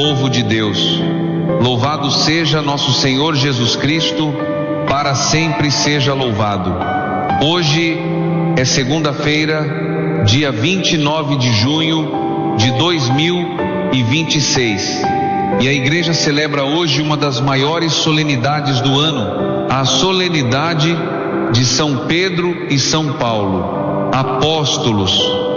povo de Deus. Louvado seja nosso Senhor Jesus Cristo, para sempre seja louvado. Hoje é segunda-feira, dia 29 de junho de 2026. E a igreja celebra hoje uma das maiores solenidades do ano, a solenidade de São Pedro e São Paulo, apóstolos,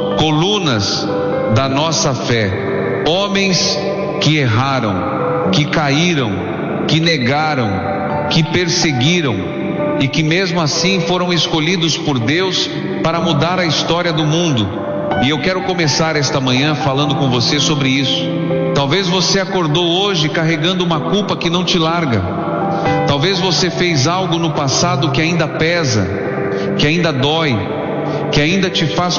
colunas da nossa fé, homens que erraram, que caíram, que negaram, que perseguiram e que mesmo assim foram escolhidos por Deus para mudar a história do mundo. E eu quero começar esta manhã falando com você sobre isso. Talvez você acordou hoje carregando uma culpa que não te larga. Talvez você fez algo no passado que ainda pesa, que ainda dói, que ainda te faz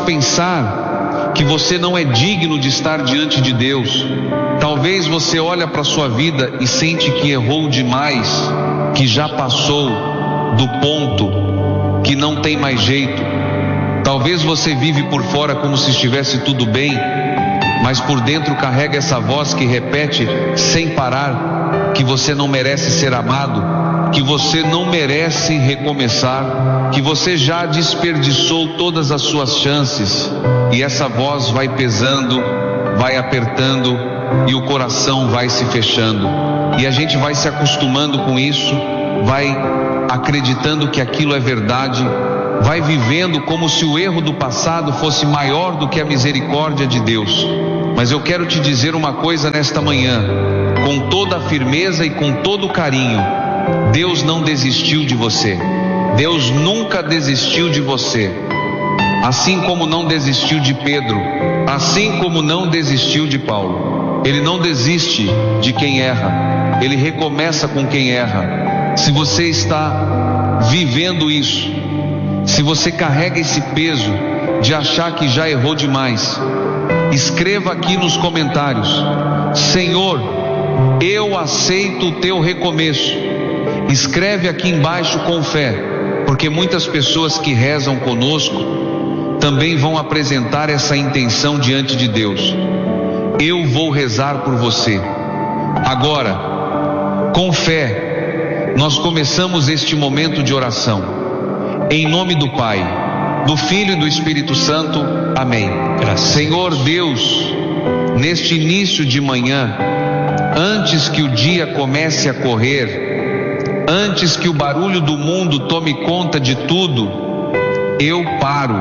pensar que você não é digno de estar diante de Deus. Talvez você olha para a sua vida e sente que errou demais, que já passou do ponto, que não tem mais jeito. Talvez você vive por fora como se estivesse tudo bem, mas por dentro carrega essa voz que repete sem parar que você não merece ser amado, que você não merece recomeçar, que você já desperdiçou todas as suas chances. E essa voz vai pesando, vai apertando e o coração vai se fechando. E a gente vai se acostumando com isso, vai acreditando que aquilo é verdade, vai vivendo como se o erro do passado fosse maior do que a misericórdia de Deus. Mas eu quero te dizer uma coisa nesta manhã, com toda a firmeza e com todo o carinho: Deus não desistiu de você. Deus nunca desistiu de você. Assim como não desistiu de Pedro, assim como não desistiu de Paulo. Ele não desiste de quem erra, ele recomeça com quem erra. Se você está vivendo isso, se você carrega esse peso de achar que já errou demais, escreva aqui nos comentários: Senhor, eu aceito o teu recomeço. Escreve aqui embaixo com fé, porque muitas pessoas que rezam conosco também vão apresentar essa intenção diante de Deus. Eu vou rezar por você. Agora, com fé, nós começamos este momento de oração. Em nome do Pai, do Filho e do Espírito Santo. Amém. Graças. Senhor Deus, neste início de manhã, antes que o dia comece a correr, antes que o barulho do mundo tome conta de tudo, eu paro,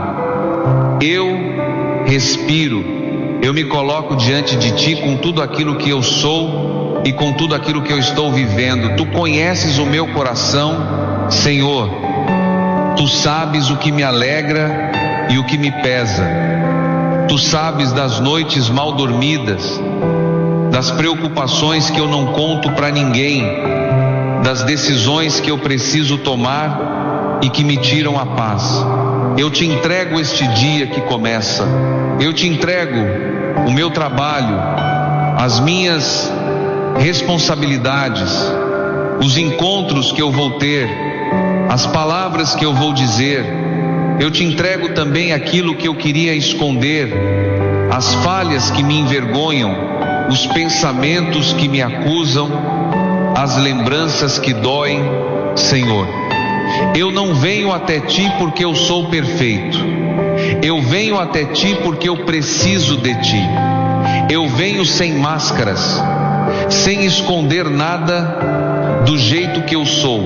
eu respiro, eu me coloco diante de Ti com tudo aquilo que eu sou e com tudo aquilo que eu estou vivendo. Tu conheces o meu coração, Senhor. Tu sabes o que me alegra e o que me pesa. Tu sabes das noites mal dormidas, das preocupações que eu não conto para ninguém, das decisões que eu preciso tomar e que me tiram a paz. Eu te entrego este dia que começa. Eu te entrego o meu trabalho, as minhas responsabilidades, os encontros que eu vou ter, as palavras que eu vou dizer. Eu te entrego também aquilo que eu queria esconder, as falhas que me envergonham, os pensamentos que me acusam, as lembranças que doem. Senhor, eu não venho até Ti porque eu sou perfeito. Eu venho até Ti porque eu preciso de Ti. Eu venho sem máscaras, sem esconder nada do jeito que eu sou,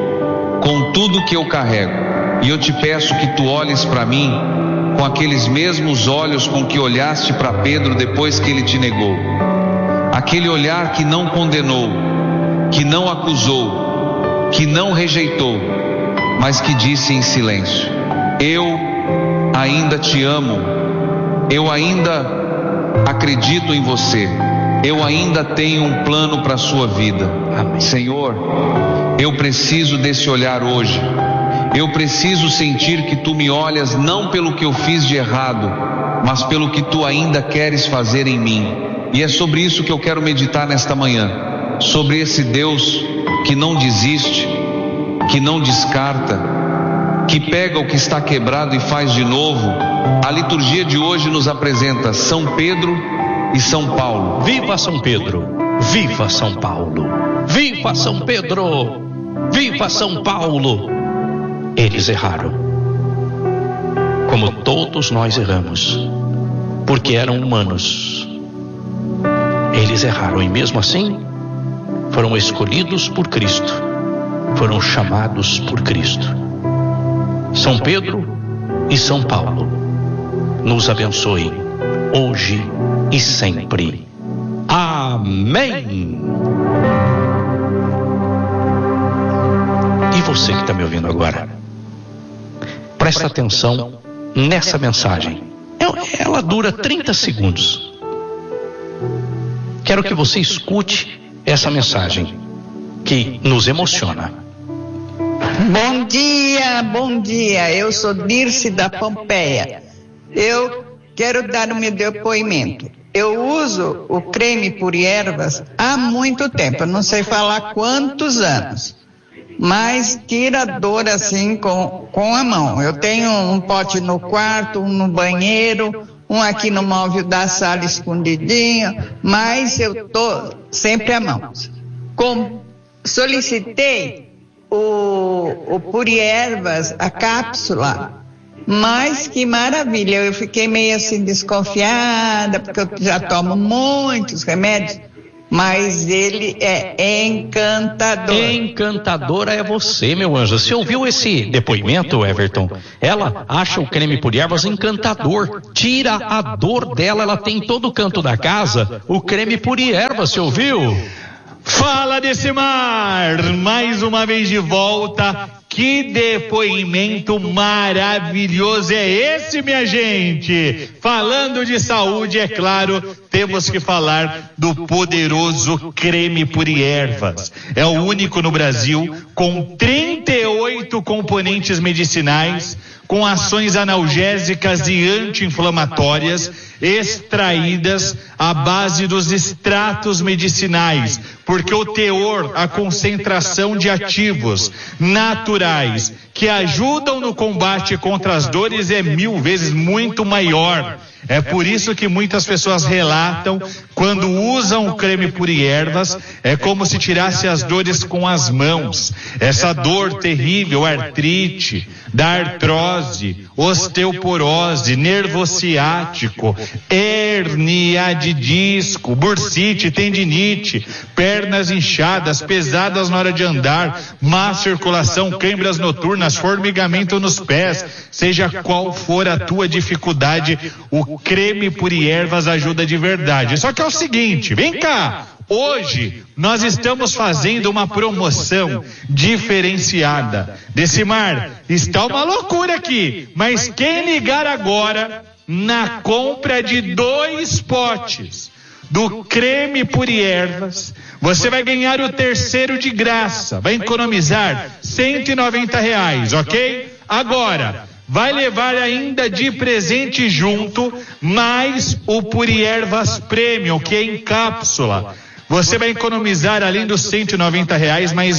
com tudo que eu carrego. E eu te peço que Tu olhes para mim com aqueles mesmos olhos com que olhaste para Pedro depois que ele te negou. Aquele olhar que não condenou, que não acusou, que não rejeitou, mas que disse em silêncio: eu ainda te amo, eu ainda acredito em você, eu ainda tenho um plano para a sua vida. Amém. Senhor, eu preciso desse olhar hoje. Eu preciso sentir que Tu me olhas não pelo que eu fiz de errado, mas pelo que Tu ainda queres fazer em mim. E é sobre isso que eu quero meditar nesta manhã, sobre esse Deus que não desiste, que não descarta, que pega o que está quebrado e faz de novo. A liturgia de hoje nos apresenta São Pedro e São Paulo. Viva São Pedro! Viva São Paulo! Viva São Pedro! Viva São Paulo! Eles erraram, como todos nós erramos, porque eram humanos. Eles erraram e mesmo assim foram escolhidos por Cristo, foram chamados por Cristo. São Pedro e São Paulo, nos abençoe hoje e sempre. Amém. E você que está me ouvindo agora, presta atenção nessa mensagem. Ela dura 30 segundos. Quero que você escute essa mensagem que nos emociona. Bom dia. Eu sou Dirce da Pompeia. Eu quero dar o meu depoimento. Eu uso o creme por ervas há muito tempo, eu não sei falar quantos anos, mas tira a dor assim com a mão. Eu tenho um pote no quarto, um no banheiro, um aqui no móvel da sala escondidinho, mas eu tô sempre à mão. Solicitei o Puri Ervas, a cápsula, mas que maravilha, eu fiquei meio assim desconfiada, porque eu já tomo muitos remédios, mas ele é encantador. Encantadora é você, meu anjo. Você ouviu esse depoimento, Everton? Ela acha o creme Puri Ervas encantador, tira a dor dela, ela tem em todo canto da casa o creme Puri Ervas, você ouviu? Fala Decimar, mais uma vez de volta. Que depoimento maravilhoso é esse, minha gente? Falando de saúde, é claro, temos que falar do poderoso creme Puri Ervas. É o único no Brasil com 38 componentes medicinais, com ações analgésicas e anti-inflamatórias extraídas à base dos extratos medicinais, porque o teor, a concentração de ativos naturais que ajudam no combate contra as dores é 1000 vezes muito maior. É por isso que muitas pessoas relatam, quando usam o creme Puri Ervas, é como se tirasse as dores com as mãos. Essa dor terrível, artrite, da artrose, osteoporose, nervo ciático, hérnia de disco, bursite, tendinite, pernas inchadas, pesadas na hora de andar, má circulação, câimbras noturnas, formigamento nos pés, seja qual for a tua dificuldade, o creme Puri Ervas ajuda de verdade. Só que é o seguinte, vem cá, hoje nós estamos fazendo uma promoção diferenciada. Decimar, está uma loucura aqui, mas quem ligar agora na compra de 2 potes do creme Puri Ervas, você vai ganhar o terceiro de graça, vai economizar R$190, ok? Agora, vai levar ainda de presente junto mais o Puri Ervas Premium, que é em cápsula. Você vai economizar, além dos R$190, mais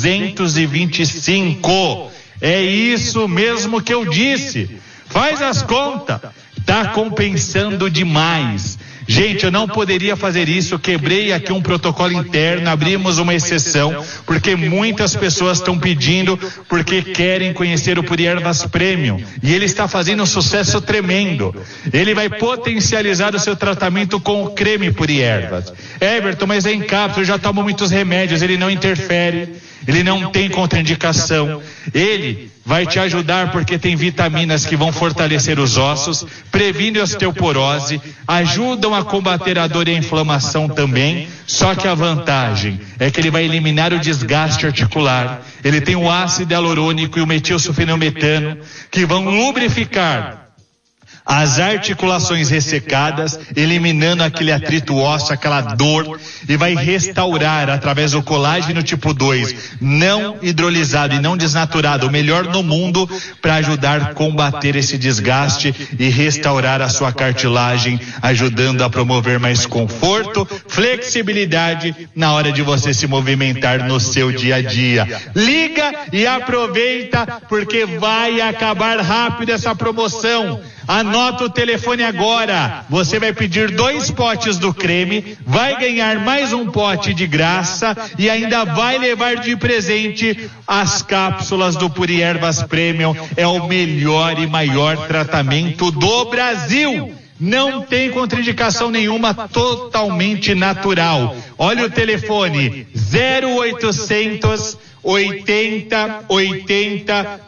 225. É isso mesmo que eu disse. Faz as contas. Tá compensando demais. Gente, eu não poderia fazer isso, quebrei aqui um protocolo interno, abrimos uma exceção, porque muitas pessoas estão pedindo, porque querem conhecer o Puri Ervas Premium, e ele está fazendo um sucesso tremendo. Ele vai potencializar o seu tratamento com o creme Puri Ervas. Everton, mas é em cápsula, eu já tomo muitos remédios, ele não interfere, ele não tem contraindicação, ele vai te ajudar porque tem vitaminas que vão fortalecer os ossos, previne a osteoporose, ajudam a combater a dor e a inflamação também, só que a vantagem é que ele vai eliminar o desgaste articular, ele tem o ácido hialurônico e o metilsulfenometano, que vão lubrificar as articulações ressecadas, eliminando aquele atrito ósseo, aquela dor, e vai restaurar através do colágeno tipo 2, não hidrolisado e não desnaturado, o melhor no mundo, para ajudar a combater esse desgaste e restaurar a sua cartilagem, ajudando a promover mais conforto, flexibilidade na hora de você se movimentar no seu dia a dia. Liga e aproveita, porque vai acabar rápido essa promoção. Anota o telefone agora. Você vai pedir 2 potes do creme, vai ganhar mais um pote de graça e ainda vai levar de presente as cápsulas do Puri Ervas Premium. É o melhor e maior tratamento do Brasil. Não tem contraindicação nenhuma, totalmente natural. Olha o telefone, 0800 80 80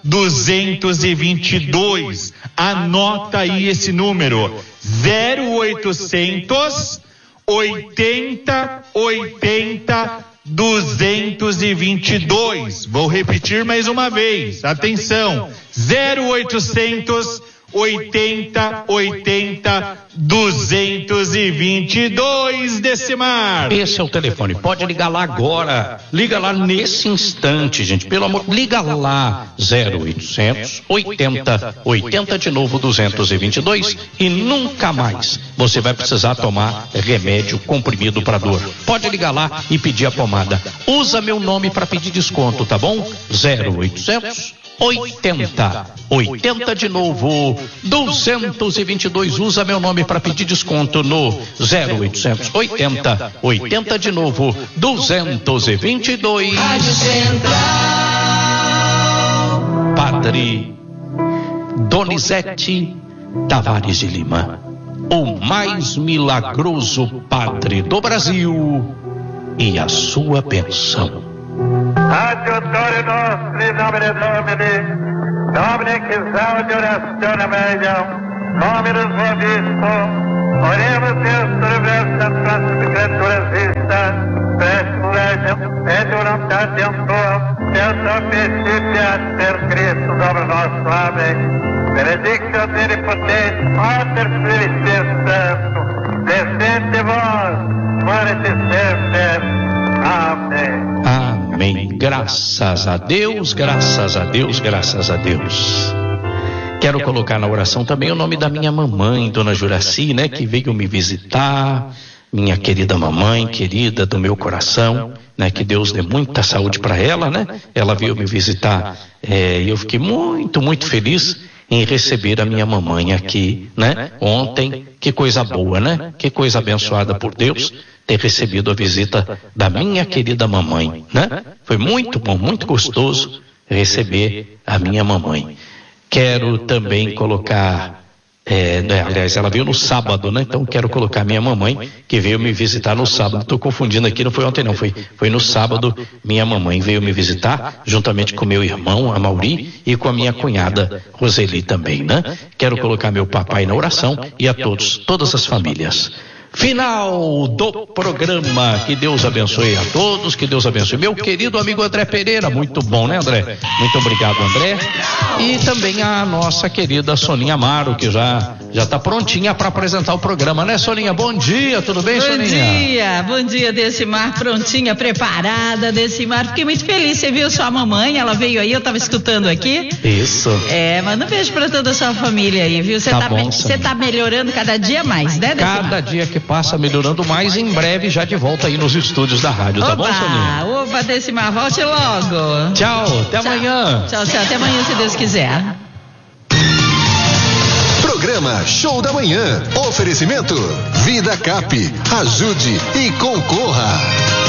222. Anota aí esse número, 0800 80 80 222. Vou repetir mais uma vez, atenção, 0800 80 80 222, Decimar. Esse é o telefone, pode ligar lá agora, liga lá nesse instante, gente, pelo amor, liga lá, 0800 80 80 de novo 222 e nunca mais você vai precisar tomar remédio comprimido para dor. Pode ligar lá e pedir a pomada. Usa meu nome para pedir desconto, tá bom? 0800 80 80 de novo 222. Usa meu nome para pedir desconto no 0800 80 80 de novo 222. Rádio Central. Padre Donizete Tavares de Lima, o mais milagroso padre do Brasil, e a sua bênção. Adjutore nostri nomine Domini, Domine che salve orazione medium, nominus vobisco, oremos Deus reversa transas creaturas vistas, prestum legem, et voluntatem tuam, et officitia per Cristo Domino nostro. Amém. Benedictio Omnipotens, Pater Filii Santo, descende vos, morte sempre. Amém. Amém. Graças a Deus, graças a Deus, graças a Deus. Quero colocar na oração também o nome da minha mamãe, Dona Juraci, né, que veio me visitar, minha querida mamãe, querida do meu coração, né, que Deus dê muita saúde para ela, né? Ela veio me visitar, e eu fiquei muito, muito feliz em receber a minha mamãe aqui, né? Ontem, que coisa boa, né? Que coisa abençoada por Deus ter recebido a visita da minha querida mamãe, né? Foi muito bom, muito gostoso receber a minha mamãe. Quero também colocar, aliás, ela veio no sábado, né? Então quero colocar minha mamãe, que veio me visitar no sábado. Estou confundindo aqui, não foi ontem não, foi no sábado. Minha mamãe veio me visitar, juntamente com meu irmão, Amauri, e com a minha cunhada, Roseli, também, né? Quero colocar meu papai na oração e a todos, todas as famílias. Final do programa, que Deus abençoe a todos, que Deus abençoe meu querido amigo André Pereira, muito bom, né, André? Muito obrigado, André. E também a nossa querida Soninha Amaro, que já está prontinha para apresentar o programa, né, Soninha? Bom dia, tudo bem, Soninha? Bom dia, Decimar, prontinha, preparada, Decimar. Fiquei muito feliz, você viu sua mamãe, ela veio aí, eu estava escutando aqui. Isso. Manda um beijo para toda a sua família aí, viu? Você tá melhorando cada dia mais, né, Decimar? Cada dia que passa melhorando mais, em breve já de volta aí nos estúdios da rádio, tá bom, Soninha? Opa, Decimar, volte logo. Tchau, até amanhã. Tchau, até amanhã, se Deus quiser. Programa Show da Manhã. Oferecimento Vida Cap. Ajude e concorra.